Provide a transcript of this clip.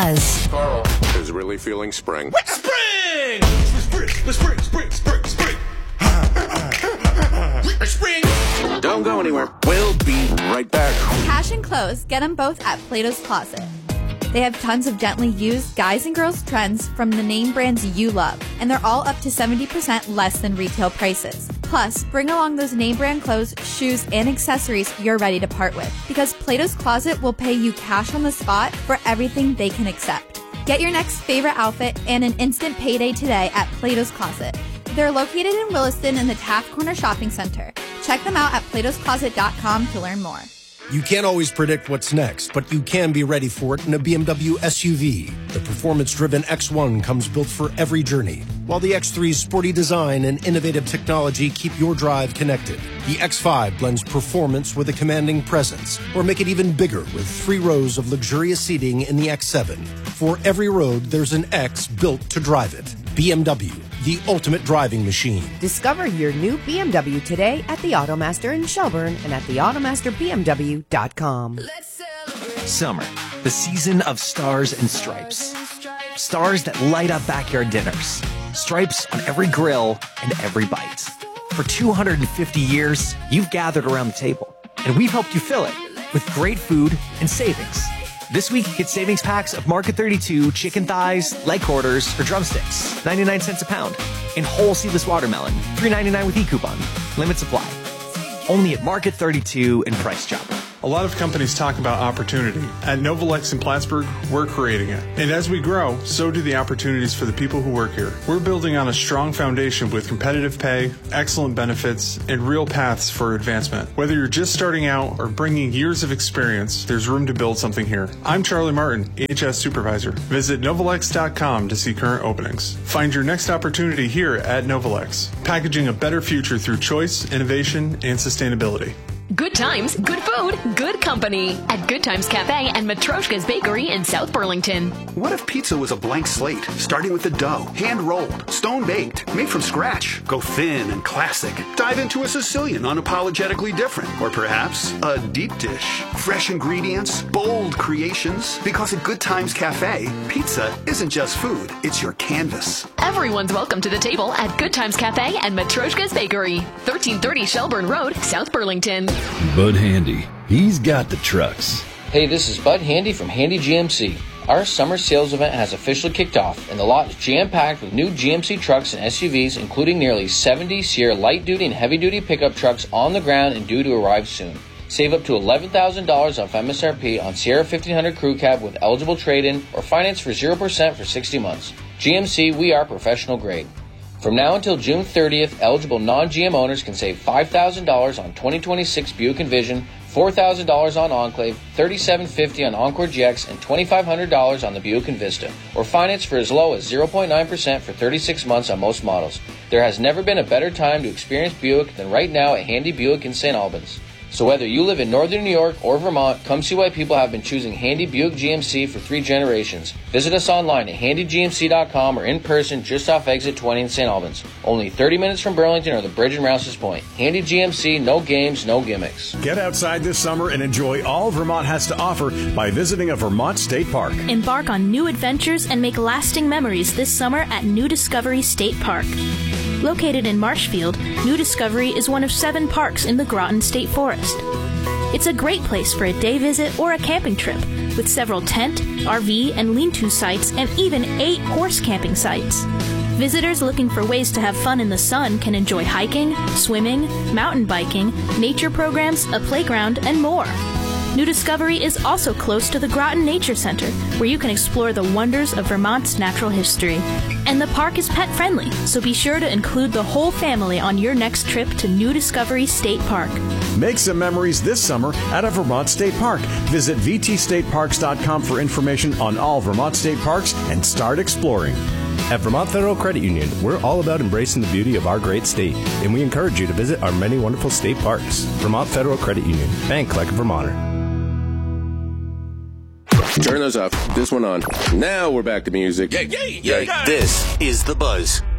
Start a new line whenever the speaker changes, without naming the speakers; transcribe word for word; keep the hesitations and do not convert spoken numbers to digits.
Carl is really feeling spring.
Spring! Spring, spring, spring, spring, spring. Spring!
Don't go anywhere. We'll be right back.
Cash and clothes, get them both at Plato's Closet. They have tons of gently used guys and girls trends from the name brands you love, and they're all up to seventy percent less than retail prices. Plus, bring along those name brand clothes, shoes, and accessories you're ready to part with, because Plato's Closet will pay you cash on the spot for everything they can accept. Get your next favorite outfit and an instant payday today at Plato's Closet. They're located in Williston in the Taft Corner Shopping Center. Check them out at platos closet dot com to learn more.
You can't always predict what's next, but you can be ready for it in a B M W S U V. The performance-driven X one comes built for every journey, while the X three's sporty design and innovative technology keep your drive connected. The X five blends performance with a commanding presence, or make it even bigger with three rows of luxurious seating in the X seven. For every road, there's an X built to drive it. B M W, the ultimate driving machine.
Discover your new B M W today at the Automaster in Shelburne and at the automaster b m w dot com.
Summer, the season of stars and stripes. Stars that light up backyard dinners. Stripes on every grill and every bite. For two hundred fifty years, you've gathered around the table, and we've helped you fill it with great food and savings. This week, get savings packs of Market thirty-two chicken thighs, leg quarters, or drumsticks, ninety-nine cents a pound. And whole seedless watermelon, three ninety-nine with e-coupon. Limit supply. Only at Market thirty-two and Price Chopper.
A lot of companies talk about opportunity. At Novalex in Plattsburgh, we're creating it. And as we grow, so do the opportunities for the people who work here. We're building on a strong foundation with competitive pay, excellent benefits, and real paths for advancement. Whether you're just starting out or bringing years of experience, there's room to build something here. I'm Charlie Martin, H S Supervisor. Visit Novalex dot com to see current openings. Find your next opportunity here at Novalex, packaging a better future through choice, innovation, and sustainability.
Good times, good food, good company at Good Times Cafe and Matroshka's Bakery in South Burlington.
What if pizza was a blank slate, starting with the dough, hand-rolled, stone-baked, made from scratch? Go thin and classic. Dive into a Sicilian, unapologetically different. Or perhaps a deep dish. Fresh ingredients, bold creations. Because at Good Times Cafe, pizza isn't just food, it's your canvas.
Everyone's welcome to the table at Good Times Cafe and Matroshka's Bakery, thirteen thirty Shelburne Road, South Burlington.
Bud Handy, he's got the trucks.
Hey, this is Bud Handy from Handy G M C. Our summer sales event has officially kicked off, and the lot is jam-packed with new G M C trucks and S U Vs, including nearly seventy Sierra light-duty and heavy-duty pickup trucks on the ground and due to arrive soon. Save up to eleven thousand dollars off M S R P on Sierra fifteen hundred Crew Cab with eligible trade-in or finance for zero percent for sixty months. G M C, we are professional grade. From now until June thirtieth, eligible non-G M owners can save five thousand dollars on twenty twenty-six Buick Envision, four thousand dollars on Enclave, thirty-seven fifty on Encore G X, and twenty-five hundred dollars on the Buick Envista, or finance for as low as zero point nine percent for thirty-six months on most models. There has never been a better time to experience Buick than right now at Handy Buick in Saint Albans. So whether you live in northern New York or Vermont, come see why people have been choosing Handy Buick G M C for three generations. Visit us online at handy g m c dot com or in person just off exit twenty in Saint Albans. Only thirty minutes from Burlington or the bridge in Rouse's Point. Handy G M C, no games, no gimmicks.
Get outside this summer and enjoy all Vermont has to offer by visiting a Vermont state park.
Embark on new adventures and make lasting memories this summer at New Discovery State Park. Located in Marshfield, New Discovery is one of seven parks in the Groton State Forest. It's a great place for a day visit or a camping trip, with several tent, R V, and lean-to sites and even eight horse camping sites. Visitors looking for ways to have fun in the sun can enjoy hiking, swimming, mountain biking, nature programs, a playground, and more. New Discovery is also close to the Groton Nature Center, where you can explore the wonders of Vermont's natural history. And the park is pet-friendly, so be sure to include the whole family on your next trip to New Discovery State Park.
Make some memories this summer at a Vermont State Park. Visit v t state parks dot com for information on all Vermont state parks and start exploring.
At Vermont Federal Credit Union, we're all about embracing the beauty of our great state, and we encourage you to visit our many wonderful state parks. Vermont Federal Credit Union. Bank like a Vermonter.
Turn those off. This one on. Now we're back to music.
Yeah, yeah, yeah. This is The Buzz